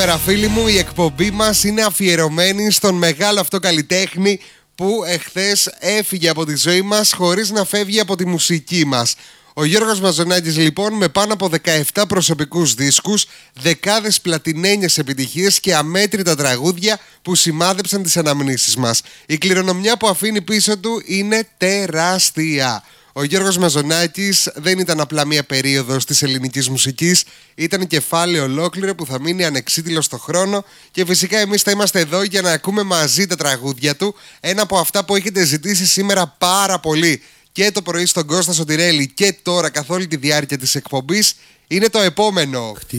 Σήμερα, φίλοι μου, η εκπομπή μας είναι αφιερωμένη στον μεγάλο αυτό καλλιτέχνη που εχθές έφυγε από τη ζωή μας χωρίς να φεύγει από τη μουσική μας. Ο Γιώργος Μαζονάκης, λοιπόν, με πάνω από 17 προσωπικούς δίσκους, δεκάδες πλατινένιες επιτυχίες και αμέτρητα τραγούδια που σημάδεψαν τις αναμνήσεις μας. Η κληρονομιά που αφήνει πίσω του είναι τεράστια. Ο Γιώργος Μαζονάκης δεν ήταν απλά μία περίοδος της ελληνικής μουσικής, ήταν κεφάλαιο ολόκληρο που θα μείνει ανεξίτηλο στο χρόνο και φυσικά εμείς θα είμαστε εδώ για να ακούμε μαζί τα τραγούδια του, ένα από αυτά που έχετε ζητήσει σήμερα πάρα πολύ και το πρωί στον Κώστα Σωτηρέλη και τώρα καθ' όλη τη διάρκεια της εκπομπής είναι το επόμενο.